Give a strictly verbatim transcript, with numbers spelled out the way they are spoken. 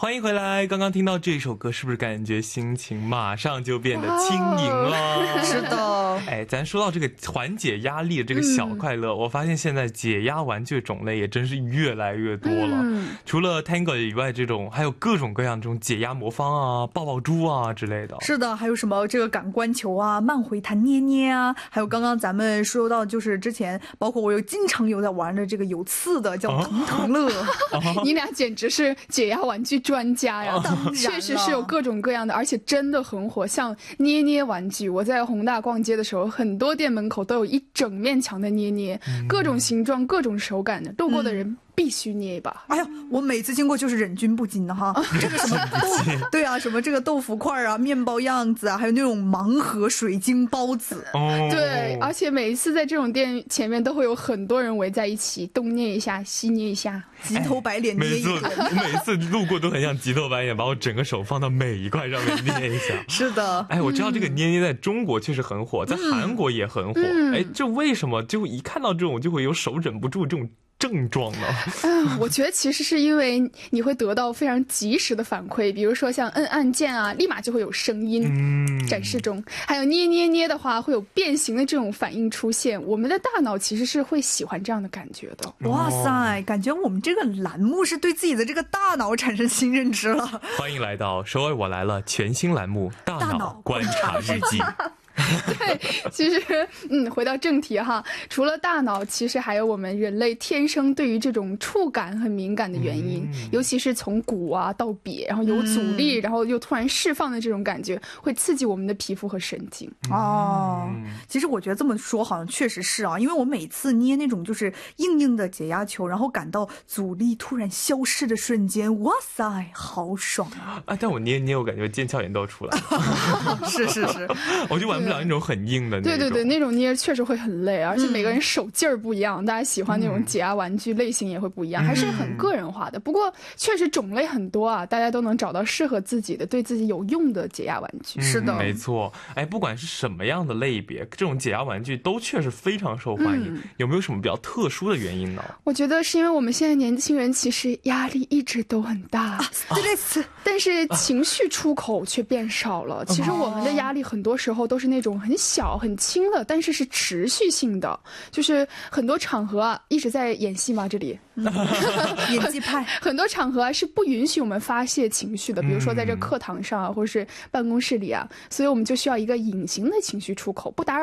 欢迎回来。刚刚听到这首歌，是不是感觉心情马上就变得轻盈了？ 是的。 哎，咱说到这个缓解压力的这个小快乐、嗯、我发现现在解压玩具种类也真是越来越多了、嗯、除了 Tango 以外，这种还有各种各样这种解压魔方啊、抱抱猪啊之类的。 是的，还有什么这个感官球啊、慢回弹捏捏啊，还有刚刚咱们说到就是之前包括我有经常有在玩的这个有刺的叫腾腾乐、 啊、你俩简直是解压玩具专家呀！确实是有各种各样的，而且真的很火。像捏捏玩具，我在宏大逛街的时候，很多店门口都有一整面墙的捏捏、嗯、各种形状各种手感的，路过的人、嗯必须捏一把。 哎呀，我每次经过就是忍俊不禁的哈。这个什么豆对啊，什么这个豆腐块啊、面包样子啊，还有那种盲盒水晶包子。 哦，对，而且每一次在这种店前面都会有很多人围在一起，东捏一下，西捏一下， 急头白脸捏一个。 我每次路过都很像急头白脸，把我整个手放到每一块上面捏一下。 是的。 哎，我知道这个捏捏在中国确实很火，在韩国也很火。嗯、哎，这为什么就一看到这种就会有手忍不住这种症状呢？ 啊，我觉得其实是因为你会得到非常及时的反馈，比如说像摁按键啊，立马就会有声音、嗯、展示中，还有捏捏捏的话会有变形的这种反应出现。我们的大脑其实是会喜欢这样的感觉的。 哇塞，感觉我们这个栏目是对自己的这个大脑产生新认知了。 欢迎来到首尔我来了全新栏目大脑观察日记。 对，其实嗯，回到正题哈，除了大脑，其实还有我们人类天生对于这种触感很敏感的原因、嗯、尤其是从骨啊到瘪，然后有阻力、嗯、然后又突然释放的这种感觉，会刺激我们的皮肤和神经。 哦，其实我觉得这么说好像确实是啊，因为我每次捏那种就是硬硬的解压球，然后感到阻力突然消失的瞬间，哇塞，好爽啊！ 啊，但我捏捏我感觉腱鞘炎都要出来了。 是是是， 我就玩不了那种很硬的那种。 对对对，那种捏确实会很累，而且每个人手劲儿不一样、嗯、大家喜欢那种解压玩具类型也会不一样、嗯、还是很个人化的。不过确实种类很多啊，大家都能找到适合自己的对自己有用的解压玩具、 嗯、 是的， 没错。哎，不管是什么样的类别，这种解压玩具都确实非常受欢迎、嗯、有没有什么比较特殊的原因呢？ 我觉得是因为我们现在年轻人其实压力一直都很大、啊、但是情绪出口却变少了、啊、其实我们的压力很多时候都是那种很小很轻的，但是是持续性的，就是很多场合啊一直在演戏嘛，这里、嗯、 演技派很多场合啊是不允许我们发泄情绪的，比如说在这课堂上啊、嗯、或者是办公室里啊，所以我们就需要一个隐形的情绪出口，不打扰